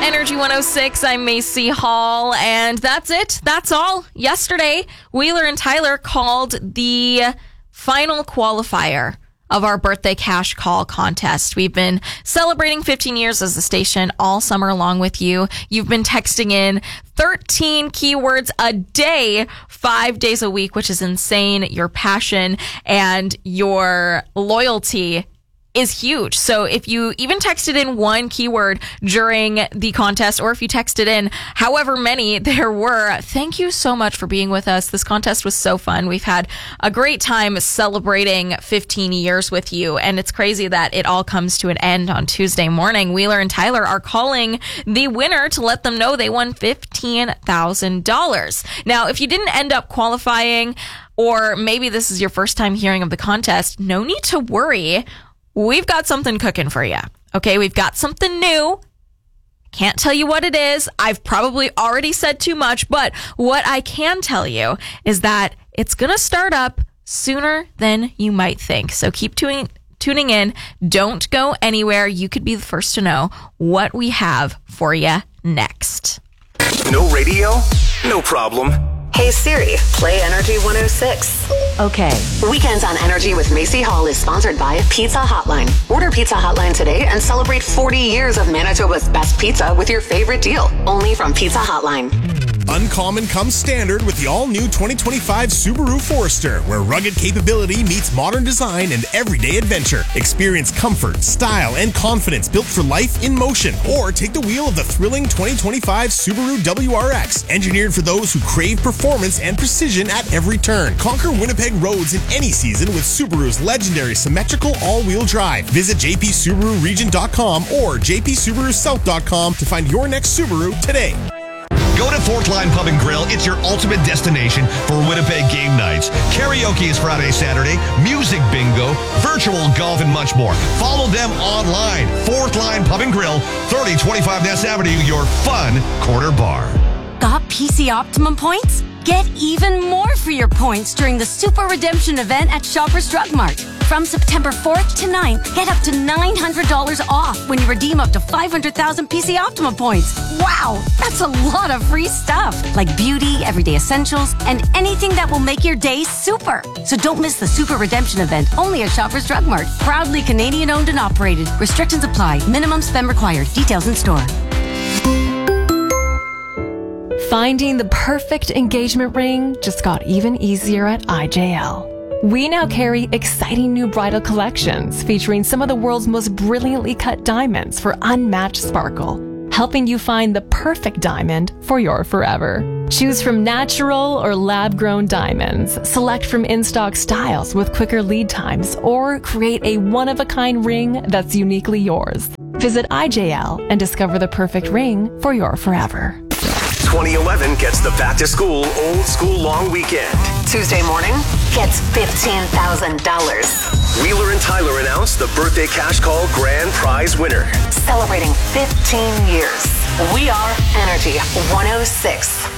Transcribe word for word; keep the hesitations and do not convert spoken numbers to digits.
Energy one oh six, I'm Macy Hall, and that's it. That's all. Yesterday, Wheeler and Tyler called the final qualifier of our birthday cash call contest. We've been celebrating fifteen years as a station all summer long with you. You've been texting in thirteen keywords a day, five days a week, which is insane. Your passion and your loyalty is huge. So if you even texted in one keyword during the contest, or if you texted in however many there were, thank you so much for being with us. This contest was so fun. We've had a great time celebrating fifteen years with you, and it's crazy that it all comes to an end on Tuesday morning. Wheeler and Tyler are calling the winner to let them know they won fifteen thousand dollars. Now, if you didn't end up qualifying, or maybe this is your first time hearing of the contest, no need to worry. We've got something cooking for you. Okay, we've got something new. Can't tell you what it is. I've probably already said too much, but what I can tell you is that it's going to start up sooner than you might think. So keep tuning tuning in. Don't go anywhere. You could be the first to know what we have for you next. No radio? No problem. Hey Siri, play Energy one oh six. Okay. Weekends on Energy with Macy Hall is sponsored by Pizza Hotline. Order Pizza Hotline today and celebrate forty years of Manitoba's best pizza with your favorite deal. Only from Pizza Hotline. Uncommon comes standard with the all-new twenty twenty-five Subaru Forester, where rugged capability meets modern design and everyday adventure. Experience comfort, style, and confidence built for life in motion. Or take the wheel of the thrilling twenty twenty-five Subaru W R X, engineered for those who crave performance and precision at every turn. Conquer Winnipeg roads in any season with Subaru's legendary symmetrical all-wheel drive. Visit j p subaru region dot com or j p subaru south dot com to find your next Subaru today. Go to Fourth Line Pub and Grill. It's your ultimate destination for Winnipeg game nights. Karaoke is Friday, Saturday, music bingo, virtual golf, and much more. Follow them online. Fourth Line Pub and Grill, thirty twenty-five Ness Avenue, your fun corner bar. Got P C Optimum points? Get even more for your points during the Super Redemption event at Shoppers Drug Mart. From September fourth to ninth, get up to nine hundred dollars off when you redeem up to five hundred thousand P C Optimum points. Wow, that's a lot of free stuff, like beauty, everyday essentials, and anything that will make your day super. So don't miss the Super Redemption event, only at Shoppers Drug Mart. Proudly Canadian owned and operated. Restrictions apply. Minimum spend required. Details in store. Finding the perfect engagement ring just got even easier at I J L. We now carry exciting new bridal collections featuring some of the world's most brilliantly cut diamonds for unmatched sparkle, helping you find the perfect diamond for your forever. Choose from natural or lab-grown diamonds, select from in-stock styles with quicker lead times, or create a one-of-a-kind ring that's uniquely yours. Visit I J L and discover the perfect ring for your forever. twenty eleven gets the back-to-school old school long weekend. Tuesday morning gets fifteen thousand dollars. Wheeler and Tyler announce the birthday cash call grand prize winner. Celebrating fifteen years. We are Energy one oh six.